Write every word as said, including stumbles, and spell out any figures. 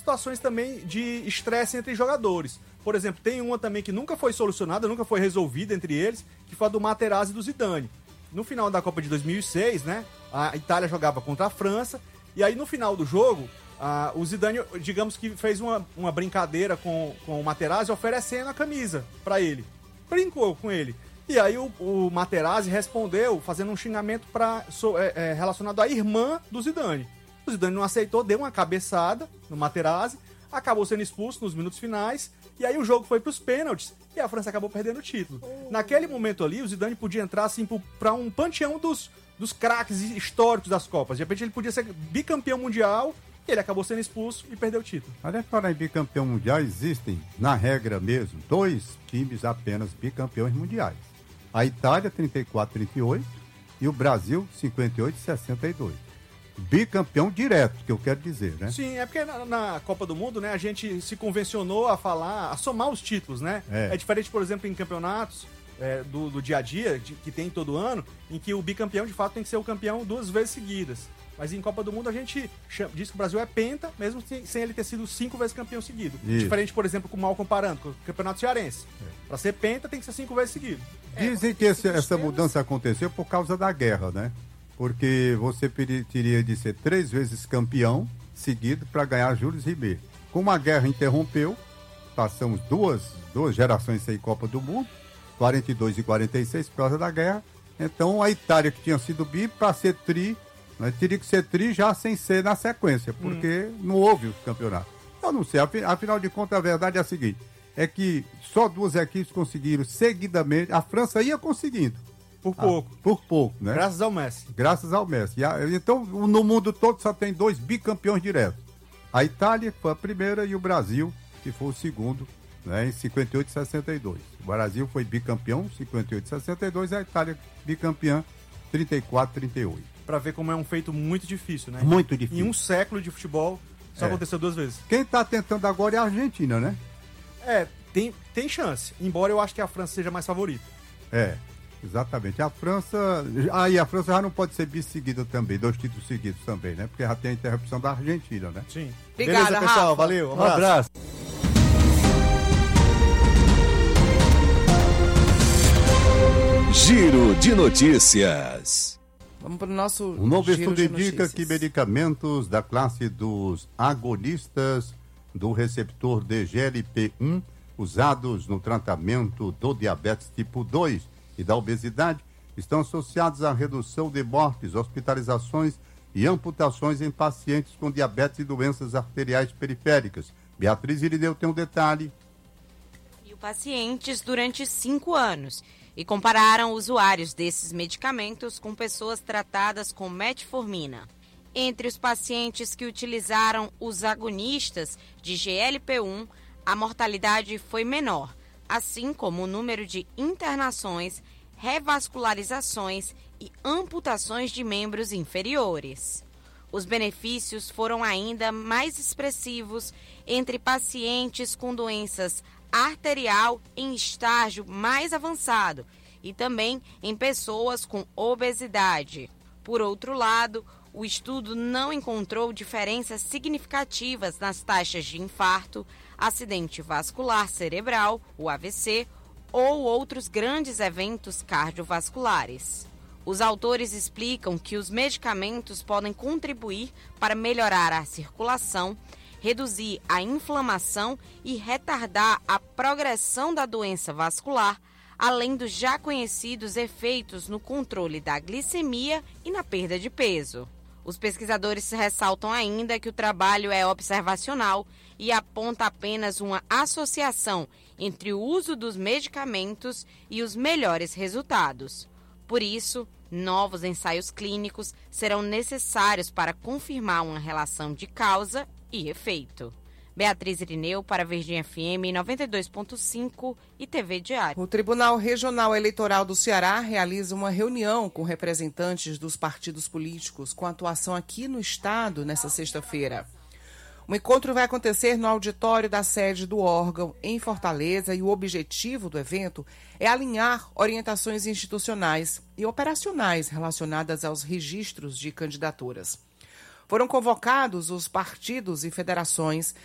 situações também de estresse entre jogadores. Por exemplo, tem uma também que nunca foi solucionada, nunca foi resolvida entre eles, que foi a do Materazzi e do Zidane. No final da Copa de dois mil e seis, né, a Itália jogava contra a França, e aí no final do jogo, a, o Zidane, digamos que fez uma, uma brincadeira com, com o Materazzi, oferecendo a camisa pra ele. Brincou com ele. E aí o, o Materazzi respondeu fazendo um xingamento pra, so, é, é, relacionado à irmã do Zidane. O Zidane não aceitou, deu uma cabeçada no Materazzi, acabou sendo expulso nos minutos finais, e aí o jogo foi pros pênaltis, e a França acabou perdendo o título. Oh. Naquele momento ali, o Zidane podia entrar assim pra um panteão dos, dos craques históricos das Copas. De repente ele podia ser bicampeão mundial, e ele acabou sendo expulso e perdeu o título. Olha, falar em bicampeão mundial, existem, na regra mesmo, dois times apenas bicampeões mundiais. A Itália, trinta e quatro, trinta e oito, e o Brasil, cinquenta e oito, sessenta e dois. Bicampeão direto, que eu quero dizer, né? Sim, é porque na, na Copa do Mundo, né, a gente se convencionou a falar, a somar os títulos, né? É, é diferente, por exemplo, em campeonatos é, do, do dia a dia, de, que tem todo ano, em que o bicampeão, de fato, tem que ser o campeão duas vezes seguidas. Mas em Copa do Mundo a gente chama, diz que o Brasil é penta, mesmo sem, sem ele ter sido cinco vezes campeão seguido. Isso. Diferente, por exemplo, com o mal comparando, com o Campeonato Cearense. É. Para ser penta tem que ser cinco vezes seguido. Dizem é, que esse, essa mudança aconteceu por causa da guerra, né? Porque você teria de ser três vezes campeão seguido para ganhar Jules Rimet. Como a guerra interrompeu, passamos duas, duas gerações sem Copa do Mundo, quarenta e dois e quarenta e seis por causa da guerra. Então a Itália, que tinha sido bi, para ser tri, né, teria que ser tri já sem ser na sequência, porque hum. não houve o campeonato. Eu não sei, afinal de contas a verdade é a seguinte, é que só duas equipes conseguiram seguidamente, a França ia conseguindo. Por pouco. Ah, por pouco, né? Graças ao Messi. Graças ao Messi. Então, no mundo todo só tem dois bicampeões diretos. A Itália, que foi a primeira, e o Brasil, que foi o segundo, né, em cinquenta e oito e sessenta e dois. O Brasil foi bicampeão, cinquenta e oito e sessenta e dois, e a Itália bicampeã, trinta e quatro e trinta e oito. Pra ver como é um feito muito difícil, né? Muito difícil. Em um século de futebol, só é. aconteceu duas vezes. Quem tá tentando agora é a Argentina, né? É, tem, tem chance. Embora eu acho que a França seja mais favorita. É. Exatamente. A França... Aí ah, a França já não pode ser bis-seguida também, dois títulos seguidos também, né? Porque já tem a interrupção da Argentina, né? Sim. Obrigada, beleza, pessoal. Rafa. Valeu. Um abraço. Um abraço. Giro de notícias. Vamos para o nosso Um novo giro estudo de indica notícias. que medicamentos da classe dos agonistas do receptor de G L P um usados no tratamento do diabetes tipo dois e da obesidade estão associados à redução de mortes, hospitalizações e amputações em pacientes com diabetes e doenças arteriais periféricas. Beatriz Irineu tem um detalhe. E pacientes durante cinco anos e compararam usuários desses medicamentos com pessoas tratadas com metformina. Entre os pacientes que utilizaram os agonistas de G L P um, a mortalidade foi menor, assim como o número de internações, revascularizações e amputações de membros inferiores. Os benefícios foram ainda mais expressivos entre pacientes com doenças arterial em estágio mais avançado e também em pessoas com obesidade. Por outro lado, o estudo não encontrou diferenças significativas nas taxas de infarto, acidente vascular cerebral, o A V C, ou outros grandes eventos cardiovasculares. Os autores explicam que os medicamentos podem contribuir para melhorar a circulação, reduzir a inflamação e retardar a progressão da doença vascular, além dos já conhecidos efeitos no controle da glicemia e na perda de peso. Os pesquisadores ressaltam ainda que o trabalho é observacional e aponta apenas uma associação entre o uso dos medicamentos e os melhores resultados. Por isso, novos ensaios clínicos serão necessários para confirmar uma relação de causa e efeito. Beatriz Irineu para Verdinha F M noventa e dois ponto cinco e T V Diário. O Tribunal Regional Eleitoral do Ceará realiza uma reunião com representantes dos partidos políticos com atuação aqui no estado nesta sexta-feira. O encontro vai acontecer no auditório da sede do órgão em Fortaleza e o objetivo do evento é alinhar orientações institucionais e operacionais relacionadas aos registros de candidaturas. Foram convocados os partidos e federações